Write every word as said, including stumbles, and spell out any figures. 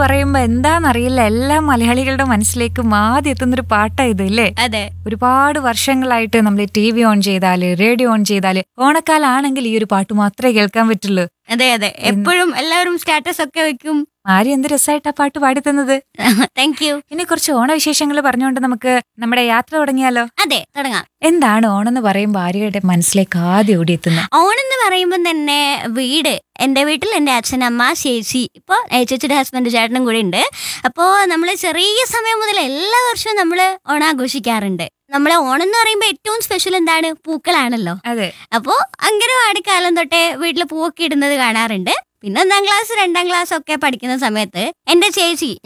പറയുമ്പോ എന്താന്നറിയില്ല, എല്ലാ മലയാളികളുടെ മനസ്സിലേക്കും ആദ്യം എത്തുന്നൊരു പാട്ടാ ഇത് അല്ലേ? അതെ, ഒരുപാട് വർഷങ്ങളായിട്ട് നമ്മൾ ടി വി ഓൺ ചെയ്താല്, റേഡിയോ ഓൺ ചെയ്താല്, ഓണക്കാലാണെങ്കിൽ ഈ ഒരു പാട്ട് മാത്രമേ കേൾക്കാൻ പറ്റുള്ളൂ. അതെ അതെ എപ്പോഴും എല്ലാവരും സ്റ്റാറ്റസ് ഒക്കെ വെക്കും. ആര് എന്ത് രസമായിട്ടാ പാട്ട് പാടി തന്നത്. Thank you. ഇനി കുറച്ച് ഓണവിശേഷങ്ങൾ പറഞ്ഞുകൊണ്ട് നമുക്ക് നമ്മുടെ യാത്ര തുടങ്ങിയാലോ? അതെ, തുടങ്ങാം. എന്താണ് ഓണം എന്ന് പറയുമ്പോൾ ആര്യയുടെ മനസ്സിലേക്ക് ആദ്യം ഓടിയെത്തുന്നത്? ഓണം എന്ന് പറയുമ്പോൾ തന്നെ വീട്, എൻ്റെ വീട്ടിൽ എൻ്റെ അച്ഛനമ്മ ചേച്ചി, ഇപ്പോൾ ചേച്ചിയുടെ ഹസ്ബൻഡ് ചേട്ടനും കൂടെ ഉണ്ട്. അപ്പോൾ നമ്മൾ ചെറിയ സമയം മുതൽ എല്ലാ വർഷവും നമ്മൾ ഓണം ആഘോഷിക്കാറുണ്ട്. നമ്മളെ ഓണം എന്ന് പറയുമ്പോൾ ഏറ്റവും സ്പെഷ്യൽ എന്താണ്? പൂക്കളാണല്ലോ. അതെ. അപ്പോൾ അംഗനവാടി കാലം തൊട്ടേ വീട്ടിൽ പൂവൊക്കെ ഇടുന്നത് കാണാറുണ്ട്. പിന്നെ ഒന്നാം ക്ലാസ് രണ്ടാം ക്ലാസ് ഒക്കെ പഠിക്കുന്ന സമയത്ത് എൻ്റെ ചേച്ചി,